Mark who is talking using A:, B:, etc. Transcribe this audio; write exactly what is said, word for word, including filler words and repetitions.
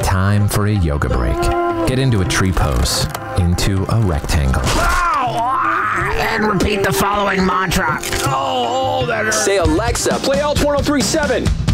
A: Time for a yoga break. Get into a tree pose, into a rectangle.
B: And repeat the following mantra. Oh, oh that hurts.
C: Say, Alexa, play Alt ten thirty-seven.